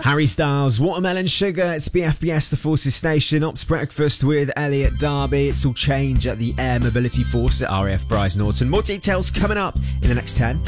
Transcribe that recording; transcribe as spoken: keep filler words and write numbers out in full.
Harry Styles, Watermelon Sugar, it's B F B S The Forces Station, Ops Breakfast with Elliot Darby. It's all change at the Air Mobility Force at R A F Bryce Norton. More details coming up in the next ten.